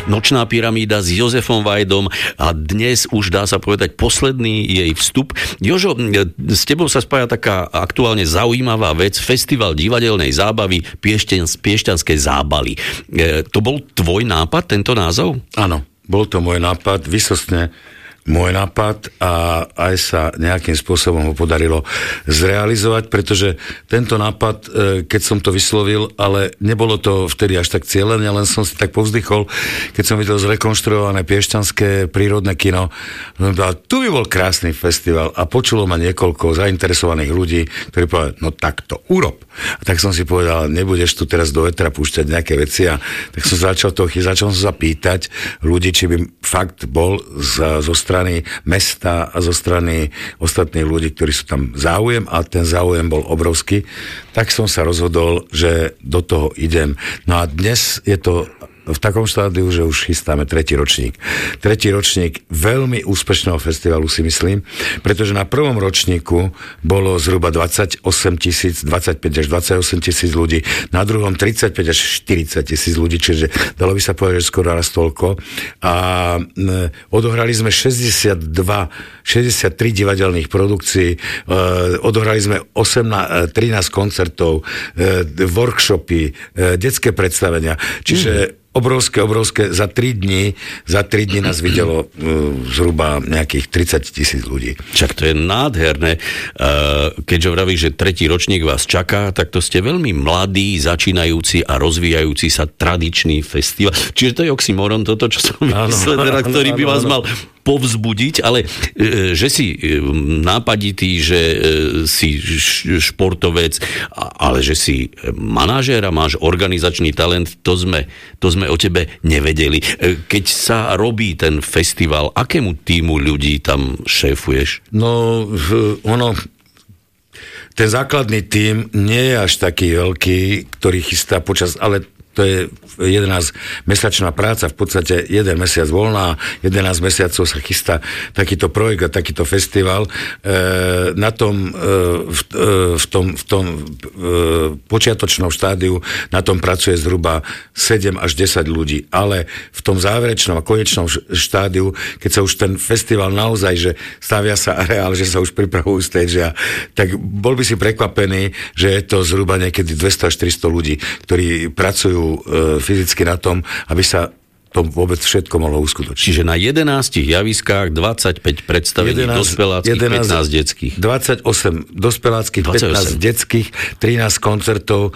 Nočná pyramída s Jozefom Vajdom a dnes už dá sa povedať posledný jej vstup. Jožo, s tebou sa spája taká aktuálne zaujímavá vec, festival divadelnej zábavy Piešťanské zábaly. To bol tvoj nápad, tento názov? Áno, bol to môj nápad, vysostne môj nápad a aj sa nejakým spôsobom ho podarilo zrealizovať, pretože tento nápad, keď som to vyslovil, ale nebolo to vtedy až tak cieľene, len som si tak povzdychol, keď som videl zrekonštruované piešťanské prírodné kino, tu by bol krásny festival a počulo ma niekoľko zainteresovaných ľudí, ktorí povedali, no tak to urob. A tak som si povedal, nebudeš tu teraz do vetra púšťať nejaké veci a tak som začal som sa pýtať ľudí, či by fakt bol zo strany mesta a zo strany ostatných ľudí, ktorí sú tam záujem a ten záujem bol obrovský, tak som sa rozhodol, že do toho idem. No a dnes je to v takom štádiu, že už chystáme tretí ročník. Tretí ročník veľmi úspešného festivalu, si myslím, pretože na prvom ročníku bolo zhruba 25 až 28 tisíc ľudí, na druhom 35 až 40 tisíc ľudí, čiže dalo by sa povedať, že skoro raz toľko. A odohrali sme 63 divadelných produkcií, odohrali sme 13 koncertov, workshopy, detské predstavenia, čiže obrovské, za 3 dní nás videlo zhruba nejakých 30 tisíc ľudí. Však to je nádherné. Keďže vravíš, že tretí ročník vás čaká, tak to ste veľmi mladý, začínajúci a rozvíjajúci sa tradičný festival. Čiže to je oxymoron, toto, čo som myslel, ktorý by vás mal povzbudiť, ale že si nápaditý, že si športovec, ale že si manažér a máš organizačný talent, to sme o tebe nevedeli. Keď sa robí ten festival, akému týmu ľudí tam šéfuješ? No, ten základný tím nie je až taký veľký, ktorý chystá ale to je 11-mesačná práca, v podstate 1 mesiac voľná, 11 mesiacov sa chystá takýto projekt a takýto festival. Na tom v tom počiatočnom štádiu na tom pracuje zhruba 7 až 10 ľudí, ale v tom záverečnom a konečnom štádiu, keď sa už ten festival naozaj, že stavia sa areál, že sa už pripravujú stage, tak bol by si prekvapený, že je to zhruba niekedy 200 až 400 ľudí, ktorí pracujú fyzicky na tom, aby sa to vôbec všetko mohlo uskutočniť. Čiže na 11 javiskách 25 predstavení dospeláckých, 15 detských. 28 dospeláckých, 15 detských, 13 koncertov,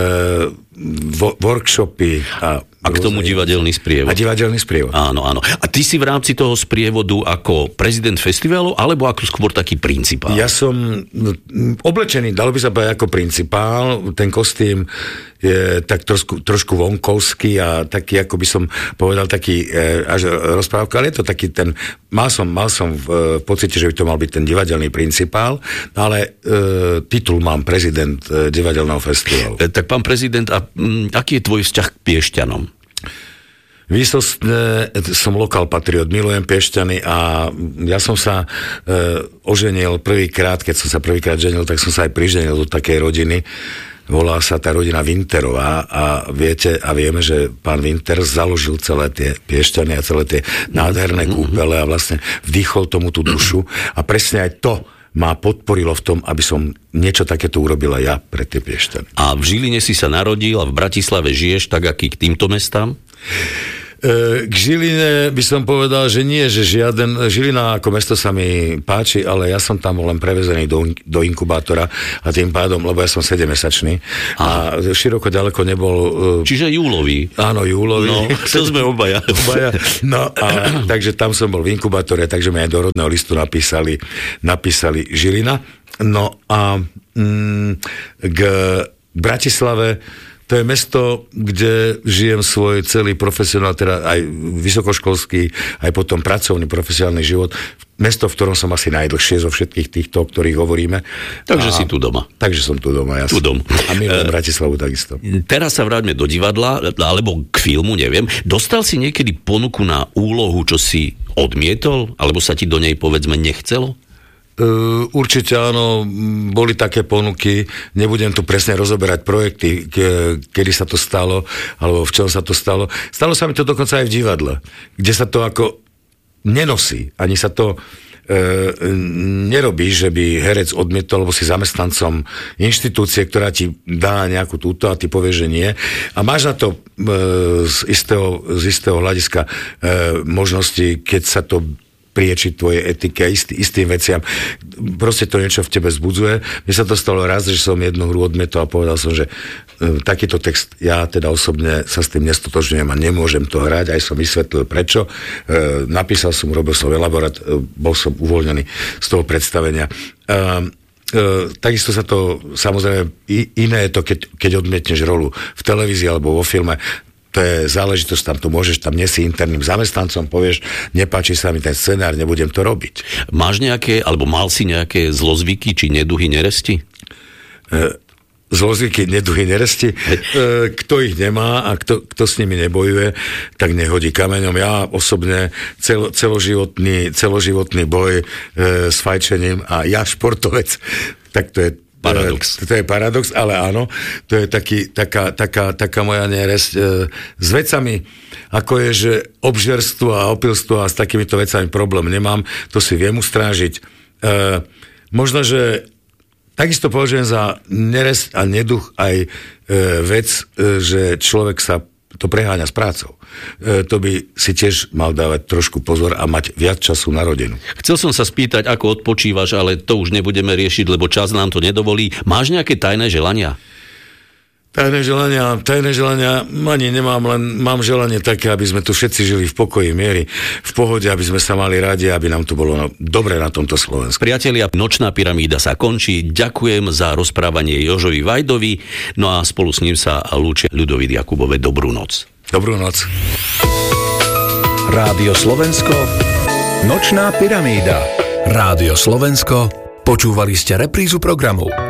workshopy a k tomu divadelný sprievod. A divadelný sprievod. Áno. A ty si v rámci toho sprievodu ako prezident festivalu, alebo ako skôr taký principál? Ja som oblečený, dalo by sa povedať ako principál. Ten kostým je tak trošku vonkovský a taký, ako by som povedal, taký až rozprávka, ale je to taký ten, mal som v pocite, že by to mal byť ten divadelný principál, ale titul mám prezident divadelného festivalu. Tak pán prezident, a aký je tvoj vzťah k Piešťanom? Výsostne som lokál patriot, milujem Piešťany a ja som sa oženil prvýkrát, keď som sa prvýkrát ženil, tak som sa aj priženil do takej rodiny. Volá sa tá rodina Winterová a vieme, že pán Winter založil celé tie Piešťany a celé tie nádherné kúpele a vlastne vdýchol tomu tú dušu a presne aj to ma podporilo v tom, aby som niečo takéto urobila ja pre tie Piešťany. A v Žiline si sa narodil a v Bratislave žiješ tak, aký k týmto mestám? K Žiline by som povedal, že nie, že Žilina ako mesto sa mi páči, ale ja som tam bol len prevezený do inkubátora a tým pádom, lebo ja som 7-mesačný a široko ďaleko nebol. Čiže júlový. Áno, júlový. No, to sme obaja. No a takže tam som bol v inkubátore, takže mi aj do rodného listu napísali Žilina. No a k Bratislave, to je mesto, kde žijem svoj celý profesionál, teda aj vysokoškolský, aj potom pracovný profesionálny život. Mesto, v ktorom som asi najdlhšie zo všetkých týchto, o ktorých hovoríme. Takže si tu doma. Takže som tu doma, jasne. A milujem Bratislavu takisto. Teraz sa vráťme do divadla, alebo k filmu, neviem. Dostal si niekedy ponuku na úlohu, čo si odmietol? Alebo sa ti do nej, povedzme, nechcelo? Určite áno, boli také ponuky, nebudem tu presne rozoberať projekty, kedy sa to stalo, alebo v čom sa to stalo. Stalo sa mi to dokonca aj v divadle, kde sa to ako nenosí, ani sa to nerobí, že by herec odmietol, lebo si zamestnancom inštitúcie, ktorá ti dá nejakú túto a ty povieš, že nie. A máš na to z istého hľadiska možnosti, keď sa to priečiť tvoje etike istým veciam. Proste to niečo v tebe zbudzuje. Mne sa to stalo raz, že som jednu hru odmietol a povedal som, že takýto text ja teda osobne sa s tým nestotožňujem a nemôžem to hrať. Aj som vysvetlil prečo. Napísal som, robil som elaborát, bol som uvoľnený z toho predstavenia. Takisto sa to, samozrejme, iné je to, keď odmietneš rolu v televízii alebo vo filme. To je záležitosť, tam to môžeš, tam nie si interným zamestnancom, povieš, nepáči sa mi ten scenár, nebudem to robiť. Máš nejaké, alebo mal si nejaké zlozvyky, či neduhy, neresti? Zlozvyky, neduhy, neresti? Kto ich nemá a kto s nimi nebojuje, tak nehodí kameňom. Ja osobne celoživotný boj s fajčením a ja športovec, tak to je paradox. To je paradox, ale áno, to je taká moja neresť s vecami, ako je, že obžerstvo a opilstvo a s takýmito vecami problém nemám, to si viem ustrážiť. Možno, že takisto považujem za neresť a neduch aj vec, že človek sa to preháňa s prácou. To by si tiež mal dávať trošku pozor a mať viac času na rodinu. Chcel som sa spýtať, ako odpočívaš, ale to už nebudeme riešiť, lebo čas nám to nedovolí. Máš nejaké tajné želania? Tajné želania ani nemám, len mám želanie také, aby sme tu všetci žili v pokoji, miery, v pohode, aby sme sa mali radi, aby nám tu bolo dobre na tomto Slovensku. Priatelia, Nočná pyramída sa končí. Ďakujem za rozprávanie Jožovi Vajdovi, no a spolu s ním sa lúčia Ľudovít Jakubové. Dobrú noc. Dobrú noc. Rádio Slovensko, Nočná pyramída. Rádio Slovensko, počúvali ste reprízu programu.